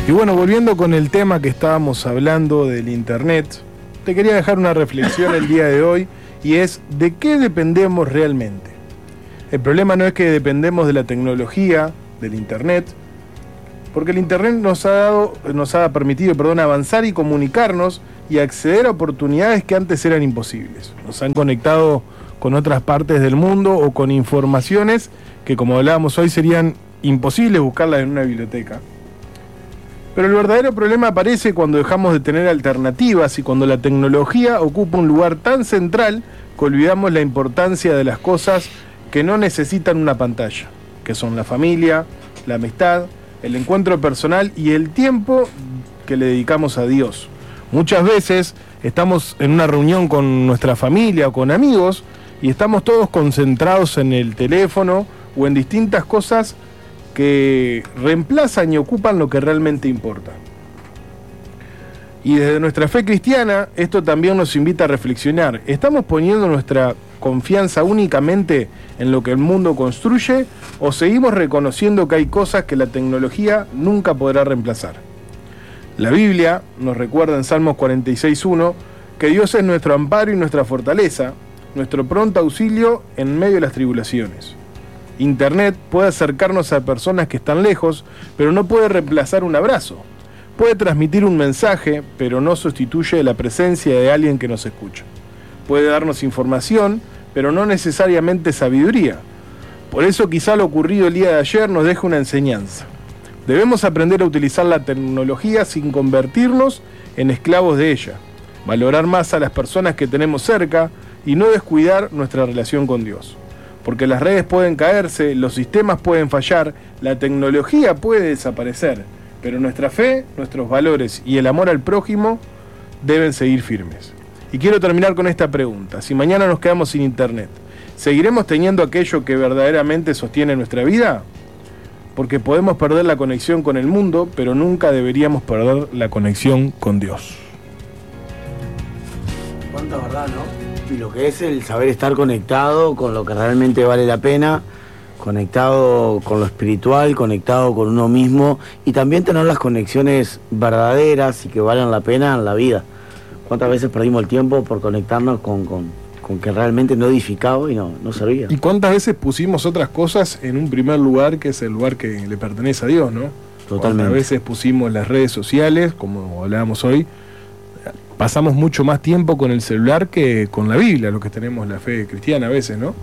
Y bueno, volviendo con el tema que estábamos hablando del internet, te quería dejar una reflexión el día de hoy, y es: ¿de qué dependemos realmente? El problema no es que dependemos de la tecnología, del internet, porque el internet nos ha permitido, avanzar y comunicarnos y acceder a oportunidades que antes eran imposibles. Nos han conectado con otras partes del mundo o con informaciones que, como hablábamos hoy, serían imposibles buscarlas en una biblioteca. Pero el verdadero problema aparece cuando dejamos de tener alternativas y cuando la tecnología ocupa un lugar tan central que olvidamos la importancia de las cosas que no necesitan una pantalla, que son la familia, la amistad, el encuentro personal y el tiempo que le dedicamos a Dios. Muchas veces estamos en una reunión con nuestra familia o con amigos y estamos todos concentrados en el teléfono o en distintas cosas que reemplazan y ocupan lo que realmente importa. Y desde nuestra fe cristiana, esto también nos invita a reflexionar. ¿Estamos poniendo nuestra confianza únicamente en lo que el mundo construye, o seguimos reconociendo que hay cosas que la tecnología nunca podrá reemplazar? La Biblia nos recuerda en Salmos 46:1 que Dios es nuestro amparo y nuestra fortaleza, nuestro pronto auxilio en medio de las tribulaciones. Internet puede acercarnos a personas que están lejos, pero no puede reemplazar un abrazo. Puede transmitir un mensaje, pero no sustituye la presencia de alguien que nos escucha. Puede darnos información, pero no necesariamente sabiduría. Por eso quizá lo ocurrido el día de ayer nos deja una enseñanza. Debemos aprender a utilizar la tecnología sin convertirnos en esclavos de ella, valorar más a las personas que tenemos cerca y no descuidar nuestra relación con Dios. Porque las redes pueden caerse, los sistemas pueden fallar, la tecnología puede desaparecer, pero nuestra fe, nuestros valores y el amor al prójimo deben seguir firmes. Y quiero terminar con esta pregunta: si mañana nos quedamos sin internet, ¿seguiremos teniendo aquello que verdaderamente sostiene nuestra vida? Porque podemos perder la conexión con el mundo, pero nunca deberíamos perder la conexión con Dios. Cuánta verdad, ¿no? Y lo que es el saber estar conectado con lo que realmente vale la pena, conectado con lo espiritual, conectado con uno mismo, y también tener las conexiones verdaderas y que valen la pena en la vida. ¿Cuántas veces perdimos el tiempo por conectarnos con que realmente no edificaba y no servía? ¿Y cuántas veces pusimos otras cosas en un primer lugar, que es el lugar que le pertenece a Dios, ¿no? Totalmente. ¿Cuántas veces pusimos las redes sociales, como hablábamos hoy? Pasamos mucho más tiempo con el celular que con la Biblia, lo que tenemos la fe cristiana a veces, ¿no?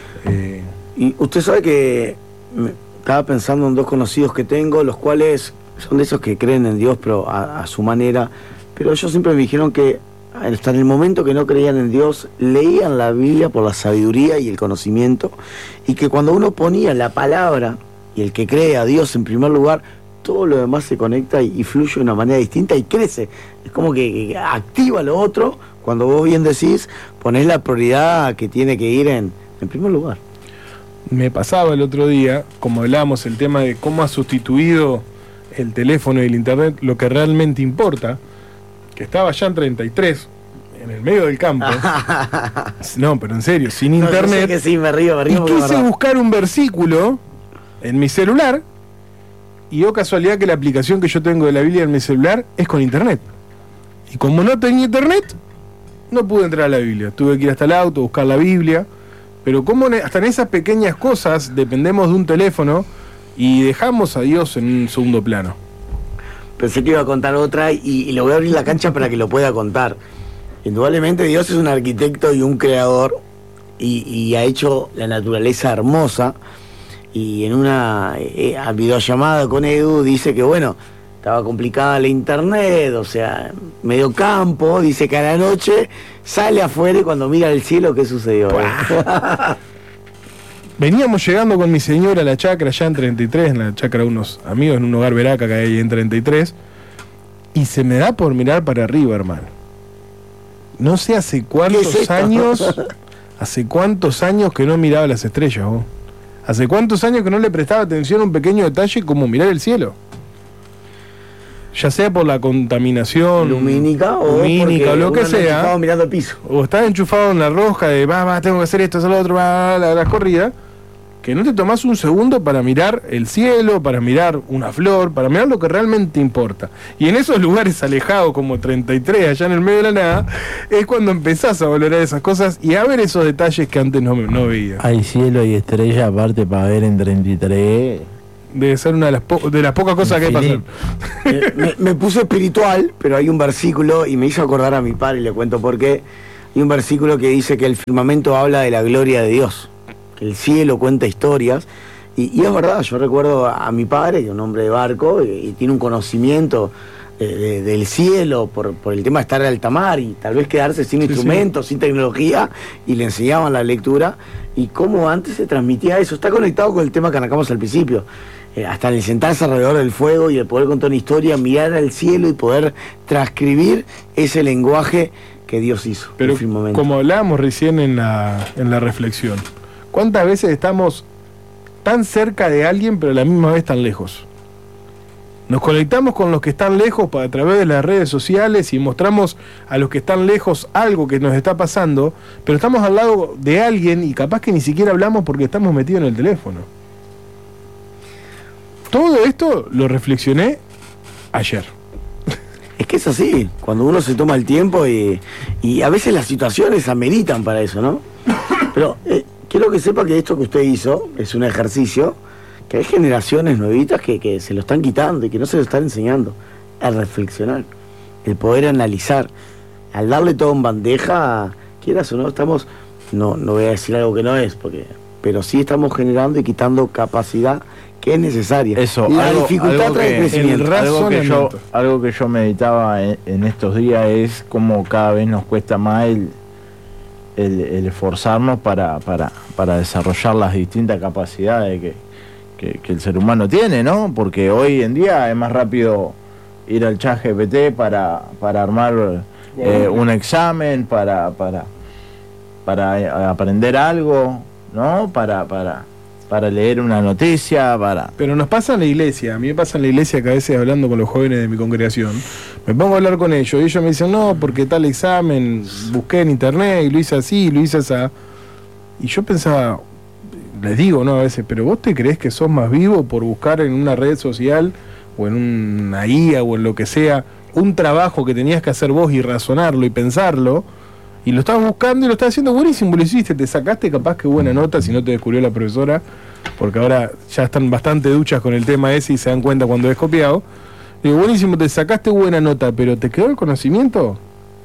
Y usted sabe que estaba pensando en dos conocidos que tengo, los cuales son de esos que creen en Dios, pero a su manera. Pero ellos siempre me dijeron que hasta en el momento que no creían en Dios, leían la Biblia por la sabiduría y el conocimiento, y que cuando uno ponía la palabra y el que cree a Dios en primer lugar, todo lo demás se conecta y fluye de una manera distinta y crece. Es como que activa lo otro. Cuando vos bien decís, ponés la prioridad que tiene que ir en primer lugar. Me pasaba el otro día, como hablábamos, el tema de cómo ha sustituido el teléfono y el internet lo que realmente importa, que estaba ya en 33, en el medio del campo. No, pero en serio, sin internet. Yo sé que sí, me río. Y quise buscar un versículo en mi celular, y casualidad que la aplicación que yo tengo de la Biblia en mi celular es con internet. Y como no tenía internet, no pude entrar a la Biblia. Tuve que ir hasta el auto, buscar la Biblia. Pero como hasta en esas pequeñas cosas dependemos de un teléfono y dejamos a Dios en un segundo plano. Pensé que iba a contar otra y le voy a abrir la cancha para que lo pueda contar. Indudablemente Dios es un arquitecto y un creador y ha hecho la naturaleza hermosa. Y en una videollamada con Edu dice que bueno, estaba complicada la internet, o sea, medio campo, dice que a la noche sale afuera y cuando mira el cielo, ¿qué sucedió? Veníamos llegando con mi señora a la chacra, ya en 33, en la chacra de unos amigos, en un hogar veraca que hay en 33, y se me da por mirar para arriba, hermano. No sé hace cuántos años que no miraba las estrellas, vos. ¿Hace cuántos años que no le prestaba atención a un pequeño detalle como mirar el cielo? Ya sea por la contaminación lumínica o lo que sea, mirando el piso. O estás enchufado en la rosca de tengo que hacer esto, hacer lo otro, la corrida, que no te tomás un segundo para mirar el cielo, para mirar una flor, para mirar lo que realmente importa. Y en esos lugares alejados, como 33, allá en el medio de la nada, es cuando empezás a valorar esas cosas y a ver esos detalles que antes no veías. Hay cielo y estrella aparte para ver en 33. Debe ser una de las pocas cosas que hay para hacer. Me puse espiritual, pero hay un versículo, y me hizo acordar a mi padre, y le cuento por qué. Hay un versículo que dice que el firmamento habla de la gloria de Dios. El cielo cuenta historias, y es verdad. Yo recuerdo a mi padre, que es un hombre de barco, y tiene un conocimiento del cielo por el tema de estar en alta mar y tal vez quedarse sin instrumentos, sin tecnología, y le enseñaban la lectura, y cómo antes se transmitía eso. Está conectado con el tema que arrancamos al principio, hasta el sentarse alrededor del fuego y el poder contar una historia, mirar al cielo y poder transcribir ese lenguaje que Dios hizo. Pero como hablábamos recién en la reflexión, ¿cuántas veces estamos tan cerca de alguien pero a la misma vez tan lejos? Nos conectamos con los que están lejos a través de las redes sociales y mostramos a los que están lejos algo que nos está pasando, pero estamos al lado de alguien y capaz que ni siquiera hablamos porque estamos metidos en el teléfono. Todo esto lo reflexioné ayer. Es que es así, cuando uno se toma el tiempo y a veces las situaciones ameritan para eso, ¿no? Pero quiero que sepa que esto que usted hizo es un ejercicio que hay generaciones nuevitas que se lo están quitando y que no se lo están enseñando. El reflexionar, el poder analizar, al darle todo en bandeja, quieras o no, estamos, no voy a decir algo que no es, pero sí estamos generando y quitando capacidad que es necesaria. Eso, la dificultad trae crecimiento. Algo que yo meditaba en estos días es cómo cada vez nos cuesta más el esforzarnos para desarrollar las distintas capacidades que el ser humano tiene, ¿no? Porque hoy en día es más rápido ir al ChatGPT para armar un examen, para aprender algo, ¿no? Para leer una noticia, Pero nos pasa en la iglesia. A mí me pasa en la iglesia que a veces, hablando con los jóvenes de mi congregación, me pongo a hablar con ellos y ellos me dicen, no, porque tal examen busqué en internet y lo hice así, lo hice así. Y yo pensaba, les digo, ¿no? A veces, pero ¿vos te creés que sos más vivo por buscar en una red social o en una IA o en lo que sea un trabajo que tenías que hacer vos y razonarlo y pensarlo? Y lo estabas buscando y lo estabas haciendo buenísimo, lo hiciste, te sacaste capaz que buena nota si no te descubrió la profesora, porque ahora ya están bastante duchas con el tema ese y se dan cuenta cuando es copiado. Digo, buenísimo, te sacaste buena nota, pero ¿te quedó el conocimiento?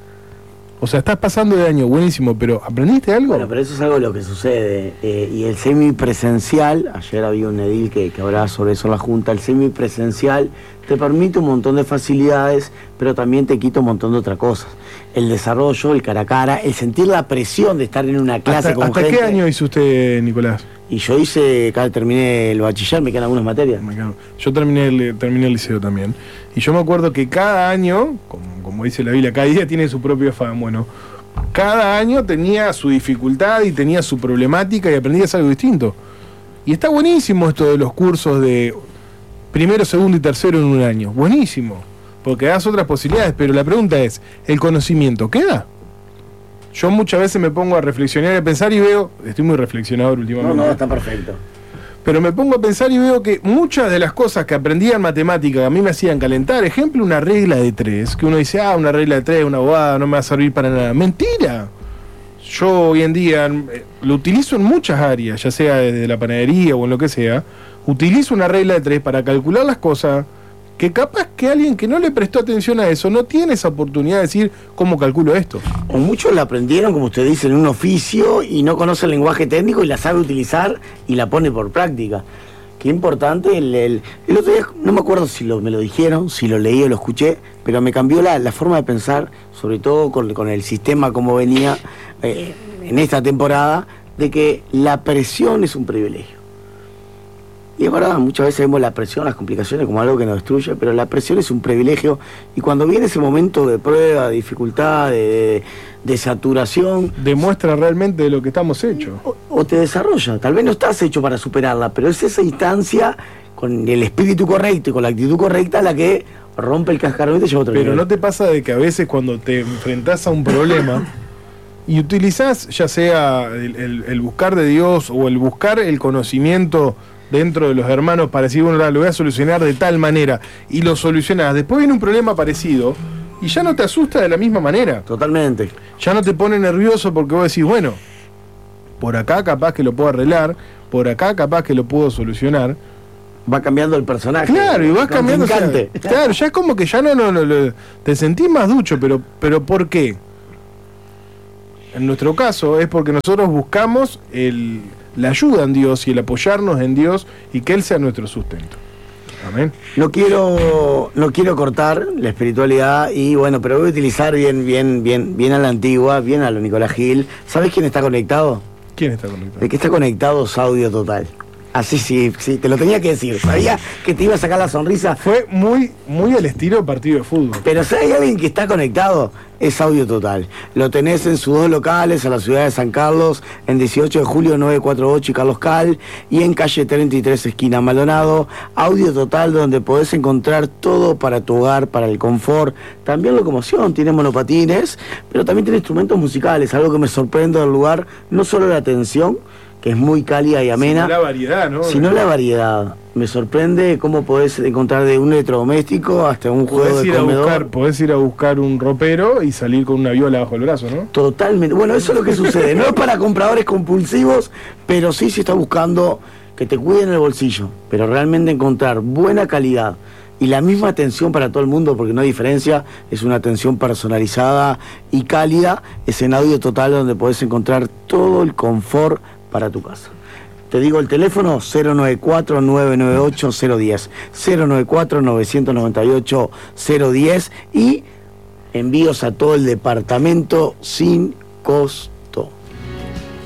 O sea, estás pasando de año, buenísimo, pero ¿aprendiste algo? Bueno, pero eso es algo de lo que sucede. Y el semipresencial, ayer había un edil que hablaba sobre eso en la Junta, el semipresencial te permite un montón de facilidades, pero también te quita un montón de otras cosas. El desarrollo, el cara a cara, el sentir la presión de estar en una clase con gente. ¿Hasta qué año hizo usted, Nicolás? Y yo terminé el bachiller, me quedan algunas materias. Yo terminé el liceo también. Y yo me acuerdo que cada año, como dice la Biblia, cada día tiene su propio afán. Bueno, cada año tenía su dificultad y tenía su problemática y aprendías algo distinto. Y está buenísimo esto de los cursos de primero, segundo y tercero en un año. Buenísimo, porque das otras posibilidades, pero la pregunta es, ¿el conocimiento queda? Yo muchas veces me pongo a reflexionar y a pensar y veo, estoy muy reflexionador últimamente. No, está perfecto. Pero me pongo a pensar y veo que muchas de las cosas que aprendí en matemática que a mí me hacían calentar, ejemplo, una regla de 3, que uno dice, una regla de 3, una bobada, no me va a servir para nada. ¡Mentira! Yo hoy en día lo utilizo en muchas áreas, ya sea desde la panadería o en lo que sea, utilizo una regla de 3 para calcular las cosas que capaz que alguien que no le prestó atención a eso no tiene esa oportunidad de decir cómo calculo esto. O muchos la aprendieron, como usted dice, en un oficio y no conoce el lenguaje técnico y la sabe utilizar y la pone por práctica. Qué importante, el otro día, no me acuerdo si me lo dijeron, si lo leí o lo escuché, pero me cambió la forma de pensar, sobre todo con el sistema como venía en esta temporada, de que la presión es un privilegio. Y es verdad, muchas veces vemos la presión, las complicaciones como algo que nos destruye, pero la presión es un privilegio, y cuando viene ese momento de prueba, de dificultad, de saturación, demuestra realmente de lo que estamos hechos. O te desarrolla, tal vez no estás hecho para superarla, pero es esa instancia con el espíritu correcto y con la actitud correcta la que rompe el cascarón y te lleva a otro Pero nivel. ¿no te pasa de que a veces cuando te enfrentás a un problema y utilizás ya sea el buscar de Dios o el buscar el conocimiento dentro de los hermanos para decir, bueno, lo voy a solucionar de tal manera, y lo solucionás, después viene un problema parecido y ya no te asusta de la misma manera. Totalmente. Ya no te pone nervioso porque vos decís, bueno, por acá capaz que lo puedo arreglar, por acá capaz que lo puedo solucionar. Va cambiando el personaje. Claro, y vas cambiando. O sea, claro, ya es como que ya no te sentís más ducho, pero ¿por qué? En nuestro caso es porque nosotros buscamos la ayuda en Dios y el apoyarnos en Dios y que Él sea nuestro sustento. Amén. No quiero cortar la espiritualidad y bueno, pero voy a utilizar bien a la antigua, bien a lo Nicolás Gil. ¿Sabés quién está conectado? ¿Quién está conectado? El que está conectado es Audio Total. Así sí, te lo tenía que decir. Sabía que te iba a sacar la sonrisa. Fue muy al estilo partido de fútbol. Pero si hay alguien que está conectado, es Audio Total. Lo tenés en sus dos locales, en la ciudad de San Carlos, en 18 de julio 948 y Carlos Cal, y en calle 33, esquina Maldonado. Audio Total, donde podés encontrar todo para tu hogar, para el confort. También locomoción, tiene monopatines, pero también tiene instrumentos musicales. Algo que me sorprende del lugar, no solo la atención, que es muy cálida y amena, sino la variedad, ¿no? Sino la variedad. Me sorprende cómo podés encontrar de un electrodoméstico hasta un juego de comedor. Podés ir a buscar un ropero y salir con una viola bajo el brazo, ¿no? Totalmente. Bueno, eso es lo que sucede. No es para compradores compulsivos, pero sí se está buscando que te cuiden el bolsillo. Pero realmente encontrar buena calidad y la misma atención para todo el mundo, porque no hay diferencia, es una atención personalizada y cálida, es en Audio Total, donde podés encontrar todo el confort para tu casa. Te digo el teléfono 094-998-010, 094-998-010 y envíos a todo el departamento sin costo.